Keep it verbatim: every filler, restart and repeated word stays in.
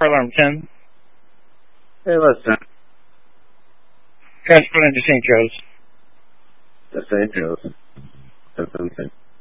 Fire Alarm ten. Hey, listen. Transport into Saint Joe's. To Saint Joe's. That's something.